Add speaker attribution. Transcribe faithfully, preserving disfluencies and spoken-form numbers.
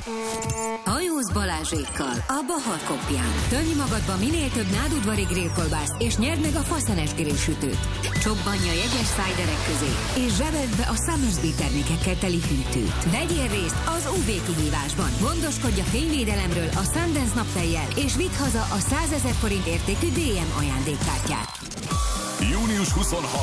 Speaker 1: Hajóz Balázsékkal a Bahar Kopján. Tölj magadba minél több nádudvari grillkolbászt, és nyerd meg a faszenes grillsütőt. Csobbanj a jegyes szájderek közé, és zsebeld be a Summersby termékekkel teli hűtőt. Vegyél részt az ú vé kihívásban. Gondoskodj a fényvédelemről a Sundance napfejjel, és vidd haza a százezer forint értékű dé em ajándékkártyát.
Speaker 2: június huszonharmadika